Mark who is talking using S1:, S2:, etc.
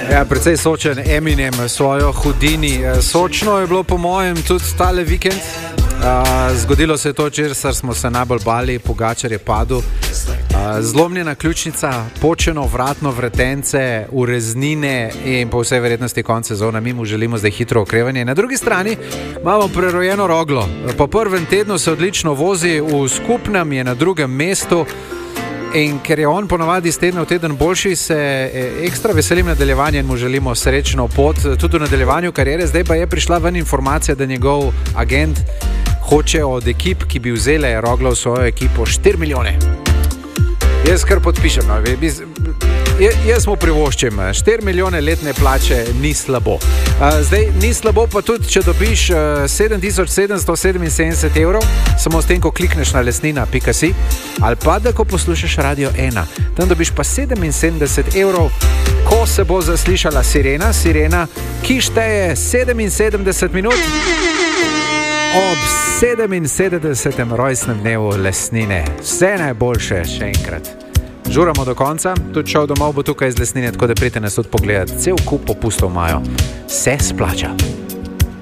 S1: Ja, precej sočen Eminem svojo Houdini. Sočno je bilo po mojem tudi tale vikend. Zgodilo se je to, česar smo se najbolj bali, Pogačar je padel. Zlomljena ključnica, počeno vratno vretence, ureznine in po vsej verjetnosti konec sezona. Mi mu želimo zdaj hitro okrevanje. Na drugi strani imamo prerojeno Roglo. Po prvem tednu se odlično vozi, v skupnem je na drugem mestu. In ker je on ponovadi iz tedna v teden boljši, se ekstra veselim nadaljevanja in mu želimo srečno pot tudi v nadaljevanju kariere. Zdaj pa je prišla ven informacija, da njegov agent hoče od ekip, ki bi vzele Roglo v svojo ekipo, 4 milijone. Jaz kar podpišem. No. Jaz mu privoščim. 4 milijone letne plače ni slabo. Zdaj ni slabo pa tudi, če dobiš 7777 evrov, samo s tem, ko klikneš na lesnina.si, ali pa da ko poslušaš Radio 1. Tam dobiš pa 77 evrov, ko se bo zaslišala sirena, ki šteje 77 minut ob 77. rojstnem dnevu lesnine. Vse najboljše še enkrat. Žuramo do konca, tudi šel domov bo tukaj iz lesnine, tako da pridite nas tudi pogledati. Cel kup popustov imajo. Se splača.